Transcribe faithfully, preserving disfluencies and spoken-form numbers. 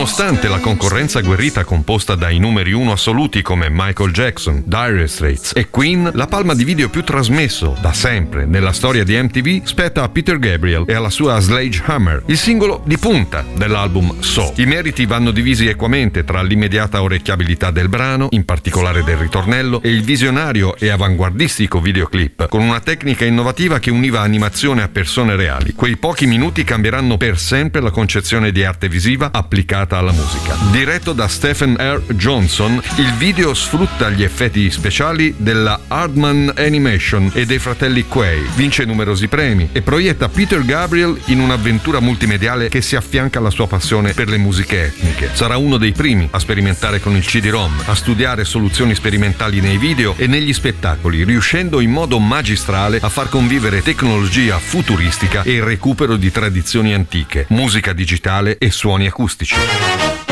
Nonostante la concorrenza agguerrita composta dai numeri uno assoluti come Michael Jackson, Dire Straits e Queen, la palma di video più trasmesso da sempre nella storia di M T V spetta a Peter Gabriel e alla sua Sledgehammer, il singolo di punta dell'album So. I meriti vanno divisi equamente tra l'immediata orecchiabilità del brano, in particolare del ritornello, e il visionario e avanguardistico videoclip, con una tecnica innovativa che univa animazione a persone reali. Quei pochi minuti cambieranno per sempre la concezione di arte visiva applicata alla musica. Diretto da Stephen R. Johnson, il video sfrutta gli effetti speciali della Hardman Animation e dei fratelli Quay, vince numerosi premi e proietta Peter Gabriel in un'avventura multimediale che si affianca alla sua passione per le musiche etniche. Sarà uno dei primi a sperimentare con il C D-ROM, a studiare soluzioni sperimentali nei video e negli spettacoli, riuscendo in modo magistrale a far convivere tecnologia futuristica e il recupero di tradizioni antiche, musica digitale e suoni acustici.